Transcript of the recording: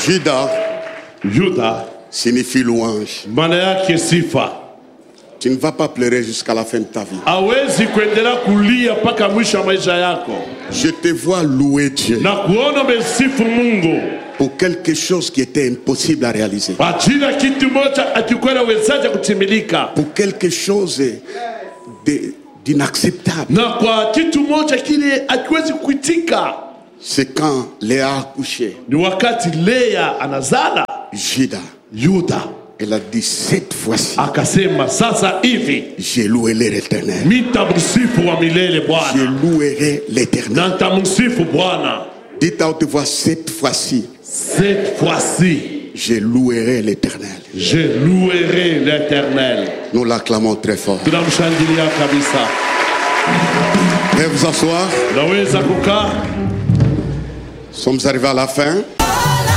Juda signifie louange. maana yake sifa. Tu ne vas pas pleurer jusqu'à la fin de ta vie. Hawezi kuendelea kulia mpaka mwisho wa maisha yako. Je te vois louer Dieu Na kuona umesifu Mungu pour quelque chose qui était impossible à réaliser. ajili ya kitu moja akikwenda wezaje kutimilika. Pour quelque chose d'inacceptable. Na kwa kitu moja kile akiwezi kuitika. C'est quand Léa a couché. Ni wakati Lea anazala Juda. Elle a dit cette fois-ci. Akasema sasa hivi. Je louerai l'Éternel. Nitamsifu wa milele Bwana. Je louerai l'Éternel. Na nitamsifu Bwana. Dites à haute voix cette fois-ci. Cette fois-ci. Je louerai l'Éternel. Je louerai l'Éternel. Nous l'acclamons très fort. Tunamshangilia kabisa. Veuillez vous asseoir. Naweza kukaa. Nous sommes arrivés à la fin.